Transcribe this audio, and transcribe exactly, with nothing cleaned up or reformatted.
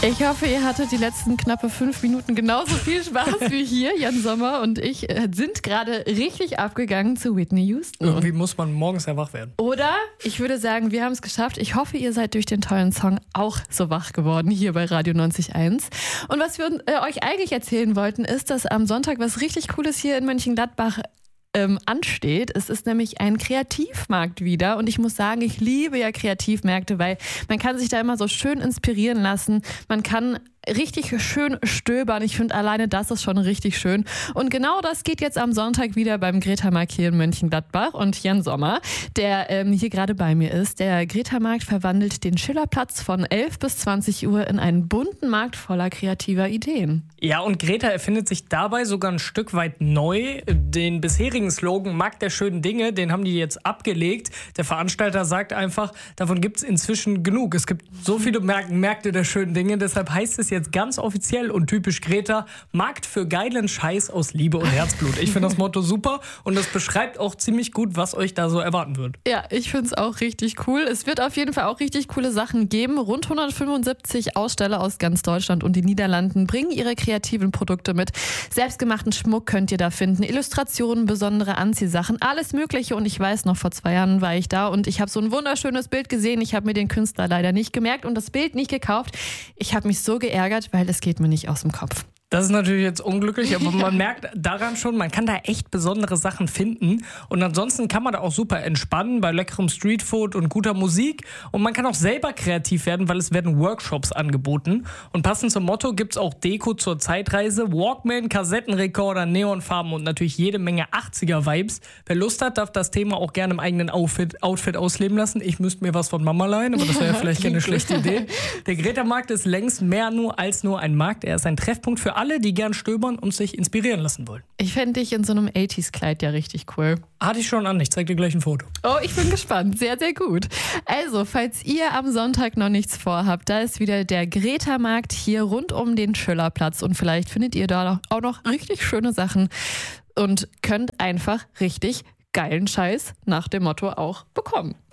Ich hoffe, ihr hattet die letzten knappe fünf Minuten genauso viel Spaß wie hier. Jan Sommer und ich sind gerade richtig abgegangen zu Whitney Houston. Irgendwie muss man morgens ja wach werden. Oder? Ich würde sagen, wir haben es geschafft. Ich hoffe, ihr seid durch den tollen Song auch so wach geworden hier bei Radio neunzig Komma eins. Und was wir äh, euch eigentlich erzählen wollten, ist, dass am Sonntag was richtig Cooles hier in Mönchengladbach Ähm, ansteht. Es ist nämlich ein Kreativmarkt wieder und ich muss sagen, ich liebe ja Kreativmärkte, weil man kann sich da immer so schön inspirieren lassen. Man kann richtig schön stöbern. Ich finde, alleine das ist schon richtig schön. Und genau das geht jetzt am Sonntag wieder beim Greta-Markt hier in Mönchengladbach. Und Jan Sommer, der ähm, hier gerade bei mir ist, der Greta-Markt verwandelt den Schillerplatz von elf bis zwanzig Uhr in einen bunten Markt voller kreativer Ideen. Ja, und Greta erfindet sich dabei sogar ein Stück weit neu. Den bisherigen Slogan Markt der schönen Dinge, den haben die jetzt abgelegt. Der Veranstalter sagt einfach, davon gibt es inzwischen genug. Es gibt so viele Märkte der schönen Dinge, deshalb heißt es jetzt ganz offiziell und typisch Greta, Markt für geilen Scheiß aus Liebe und Herzblut. Ich finde das Motto super und das beschreibt auch ziemlich gut, was euch da so erwarten wird. Ja, ich finde es auch richtig cool. Es wird auf jeden Fall auch richtig coole Sachen geben. Rund hundertfünfundsiebzig Aussteller aus ganz Deutschland und den Niederlanden bringen ihre kreativen Produkte mit. Selbstgemachten Schmuck könnt ihr da finden, Illustrationen, besondere Anziehsachen, alles Mögliche. Und ich weiß noch, vor zwei Jahren war ich da und ich habe so ein wunderschönes Bild gesehen. Ich habe mir den Künstler leider nicht gemerkt und das Bild nicht gekauft. Ich habe mich so geärgert, weil es geht mir nicht aus dem Kopf. Das ist natürlich jetzt unglücklich, aber man merkt daran schon, man kann da echt besondere Sachen finden. Und ansonsten kann man da auch super entspannen bei leckerem Streetfood und guter Musik. Und man kann auch selber kreativ werden, weil es werden Workshops angeboten. Und passend zum Motto gibt es auch Deko zur Zeitreise, Walkman, Kassettenrekorder, Neonfarben und natürlich jede Menge achtziger-Vibes. Wer Lust hat, darf das Thema auch gerne im eigenen Outfit, Outfit ausleben lassen. Ich müsste mir was von Mama leihen, aber das wäre ja vielleicht keine schlechte Idee. Der Greta-Markt ist längst mehr nur als nur ein Markt. Er ist ein Treffpunkt für alle, die gern stöbern und sich inspirieren lassen wollen. Ich fände dich in so einem achtziger-Kleid ja richtig cool. Hatte ich schon an, ich zeig dir gleich ein Foto. Oh, ich bin gespannt. Sehr, sehr gut. Also, falls ihr am Sonntag noch nichts vorhabt, da ist wieder der Greta-Markt hier rund um den Schillerplatz und vielleicht findet ihr da auch noch richtig schöne Sachen und könnt einfach richtig geilen Scheiß nach dem Motto auch bekommen.